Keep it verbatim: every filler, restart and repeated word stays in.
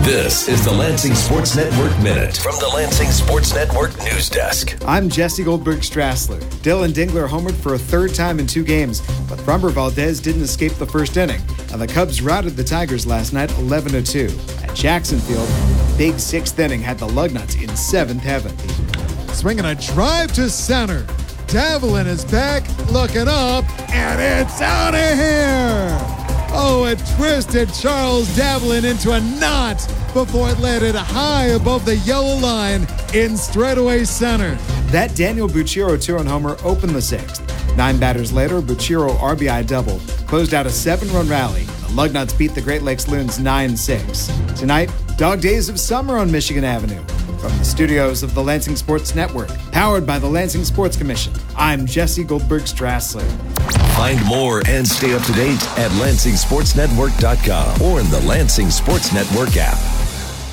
This is the Lansing Sports Network Minute from the Lansing Sports Network News Desk. I'm Jesse Goldberg-Strassler. Dylan Dingler homered for a third time in two games, but Framber Valdez didn't escape the first inning, and the Cubs routed the Tigers last night eleven to two. At Jackson Field, the big sixth inning had the Lugnuts in seventh heaven. Swinging a drive to center. Devlin is back, looking up, and it's out of here! Oh, it twisted Charles Devlin into a knot before it landed high above the yellow line in straightaway center. That Daniel Bucciro two-run homer opened the sixth. Nine batters later, Bucciro R B I doubled, closed out a seven-run rally. The Lugnuts beat the Great Lakes Loons nine six. Tonight, dog days of summer on Michigan Avenue. From the studios of the Lansing Sports Network, powered by the Lansing Sports Commission, I'm Jesse Goldberg-Strassler. Find more and stay up to date at Lansing Sports Network dot com or in the Lansing Sports Network app.